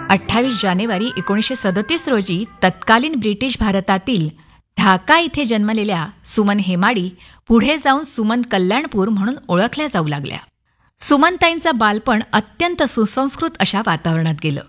28 जानेवारी 1937 रोजी तत्कालीन ब्रिटिश भारतातील ढाका इथे जन्मलेल्या सुमन हेमाडी पुढे जाऊन सुमन कल्याणपूर म्हणून ओळखल्या जाऊ लागल्या. सुमनताईंचं बालपण अत्यंत सुसंस्कृत अशा वातावरणात गेलं.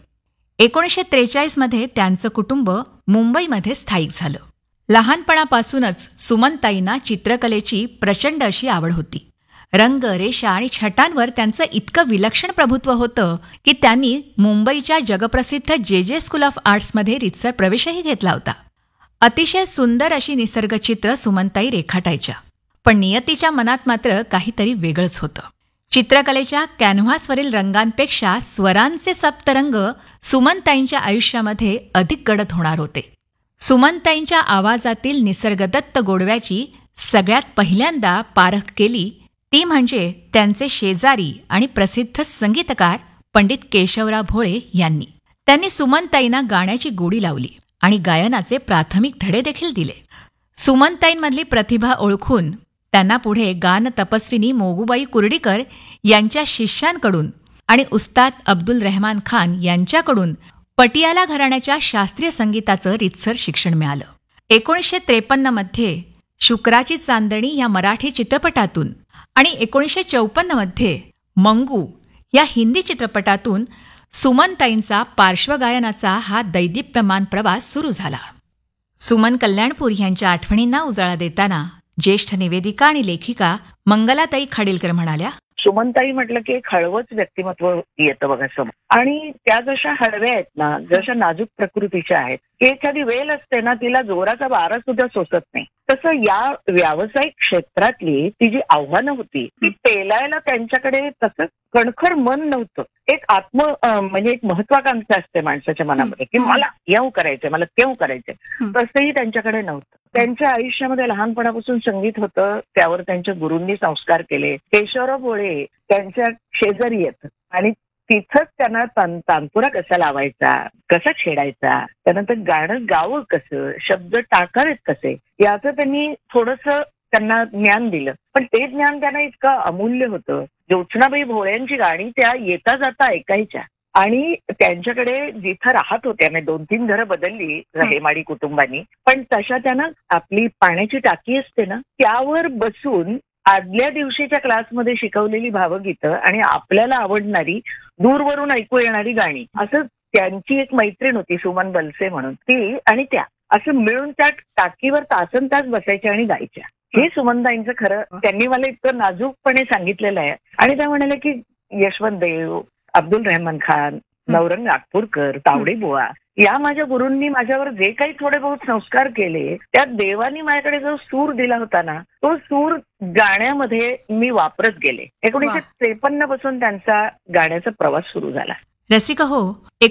1943 मध्ये त्यांचं कुटुंब मुंबईमध्ये स्थायिक झालं. लहानपणापासूनच सुमनताईंना चित्रकलेची प्रचंड अशी आवड होती. रंग, रेषा आणि छटांवर त्यांचं इतकं विलक्षण प्रभुत्व होतं की त्यांनी मुंबईच्या जगप्रसिद्ध जे स्कूल ऑफ आर्ट्समध्ये रीतसर प्रवेशही घेतला होता. अतिशय सुंदर अशी निसर्गचित्र सुमनताई रेखाटायच्या, पण नियतीच्या मनात मात्र काहीतरी वेगळंच होतं. चित्रकलेच्या कॅनव्हासवरील रंगांपेक्षा स्वरांचे सप्तरंग सुमनताईंच्या आयुष्यामध्ये अधिक गडद होणार होते. सुमनताईंच्या आवाजातील निसर्गदत्त गोडव्याची सगळ्यात पहिल्यांदा पारख केली ती म्हणजे त्यांचे शेजारी आणि प्रसिद्ध संगीतकार पंडित केशवराव भोळे यांनी. त्यांनी सुमनताईंना गाण्याची गोडी लावली आणि गायनाचे प्राथमिक धडे देखील दिले. सुमनताईंमधली प्रतिभा ओळखून त्यांना पुढे गान तपस्विनी मोगूबाई कुर्डीकर यांच्या शिष्यांकडून आणि उस्ताद अब्दुल रहमान खान यांच्याकडून पटियाला घराण्याच्या शास्त्रीय संगीताचं रीतसर शिक्षण मिळालं. 1953 मध्ये शुक्राची चांदणी या मराठी चित्रपटातून आणि 1954 मध्ये मंगू या हिंदी चित्रपटातून सुमनताईंचा पार्श्वगायनाचा हा दैदिप्यमान प्रवास सुरू झाला. सुमन कल्याणपूर यांच्या आठवणींना उजाळा देताना ज्येष्ठ निवेदिका आणि लेखिका मंगलाताई खाडीलकर म्हणाल्या, सुमनताई म्हटलं की एक हळवच व्यक्तिमत्व येतं बघा समोर. आणि त्या जशा हळव्या आहेत ना, जशा नाजूक प्रकृतीच्या आहेत, की एखादी वेल असते ना, तिला जोराचा वारा सुद्धा सोसत नाही. तसं या व्यावसायिक क्षेत्रातली ती जी आव्हानं होती ती पेलायला त्यांच्याकडे तसं कणखर मन नव्हतं. एक म्हणजे एक महत्वाकांक्षा असते माणसाच्या मनामध्ये की मला येऊ करायचंय, मला तेऊ करायचंय. तसंही त्यांच्याकडे नव्हतं. त्यांच्या आयुष्यामध्ये लहानपणापासून संगीत होतं, त्यावर त्यांच्या गुरूंनी संस्कार केले. केशवराव भोळे त्यांच्या शेजारी येत आणि तिथंच त्यांना तानपुरा कसा लावायचा, कसा छेडायचा, त्यानंतर गाणं गावं कसं, शब्द टाकावेत कसे, याचं त्यांनी थोडंसं त्यांना ज्ञान दिलं. पण ते ज्ञान त्यांना इतकं अमूल्य होतं. ज्योत्स्नाबाई भोळ्यांची गाणी त्या येता जाता ऐकायच्या आणि त्यांच्याकडे जिथं राहत होत्या, 2-3 घरं बदलली हेमाडी कुटुंबानी, पण तशा त्यानं आपली पाण्याची टाकी असते ना, त्यावर बसून आदल्या दिवशीच्या क्लासमध्ये शिकवलेली भावगीतं आणि आपल्याला आवडणारी दूरवरून ऐकू येणारी गाणी, असं त्यांची एक मैत्रीण होती सुमन बलसे म्हणून, ती आणि त्या असं मिळून त्या टाकीवर तासनतास बसायच्या आणि गायच्या. हे सुमनताईंचं खरं त्यांनी मला इतकं नाजूकपणे सांगितलेलं आहे. आणि त्या म्हणाल्या की यशवंत देव, अब्दुल रहमान खान, नवरंग नागपूरकर, तावडे बुवा या माझ्या गुरूंनी माझ्यावर जे काही थोडे बहुत संस्कार केले, त्यात देवानी माझ्याकडे जो सूर दिला होता ना, तो सूर गाण्यामध्ये मी वापरत गेले. 1953 पासून त्यांचा गाण्याचा प्रवास सुरू झाला. रसिका हो,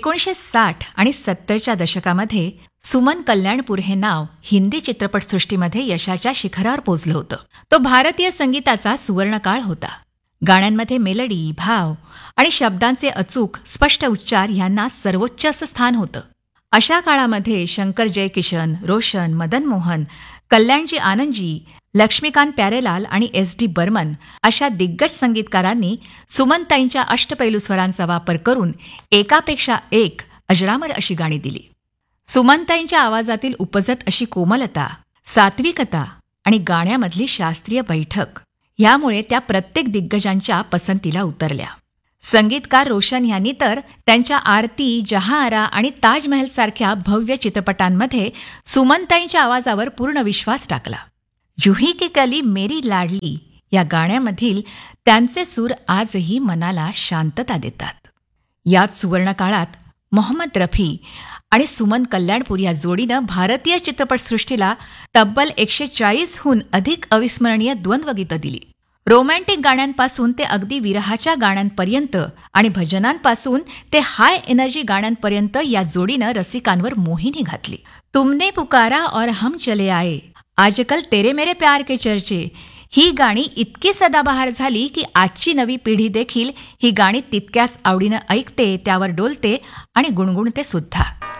1960 आणि 70च्या दशकामध्ये सुमन कल्याणपूर हे नाव हिंदी चित्रपटसृष्टीमध्ये यशाच्या शिखरावर पोचलं होतं. तो भारतीय संगीताचा सुवर्णकाळ होता. गाण्यांमध्ये मेलडी, भाव आणि शब्दांचे अचूक स्पष्ट उच्चार यांना सर्वोच्च असं स्थान होतं. अशा काळामध्ये शंकर जयकिशन, रोशन, मदन मोहन, कल्याणजी आनंदजी, लक्ष्मीकांत प्यारेलाल आणि SD बर्मन अशा दिग्गज संगीतकारांनी सुमनताईंच्या अष्टपैलू स्वरांचा वापर करून एकापेक्षा एक अजरामर अशी गाणी दिली. सुमनताईंच्या आवाजातील उपजत अशी कोमलता, सात्विकता आणि गाण्यामधली शास्त्रीय बैठक यामुळे त्या प्रत्येक दिग्गजांच्या पसंतीला उतरल्या. संगीतकार रोशन यांनी तर त्यांच्या आरती, जहांआरा आणि ताजमहल सारख्या भव्य चित्रपटांमध्ये सुमनताईंच्या आवाजावर पूर्ण विश्वास टाकला. जुही की कली मेरी लाडली या गाण्यामधील त्यांचे सूर आजही मनाला शांतता देतात. याच सुवर्णकाळात मोहम्मद रफी आणि सुमन कल्याणपूर या जोडीनं भारतीय चित्रपटसृष्टीला तब्बल 140हून अधिक अविस्मरणीय द्वंद्वगीतं दिली. रोमॅन्टिक गाण्यांपासून ते अगदी विरहाच्या गाण्यांपर्यंत आणि भजनांपासून ते हाय एनर्जी गाण्यांपर्यंत या जोडीनं रसिकांवर मोहिनी घातली. तुमने पुकारा और हम चले आए, आजकल तेरे मेरे प्यार के चर्चे ही गाणी इतकी सदाबहार झाली की आजची नवी पिढी देखील ही गाणी तितक्याच आवडीनं ऐकते, त्यावर डोलते आणि गुणगुणते सुद्धा.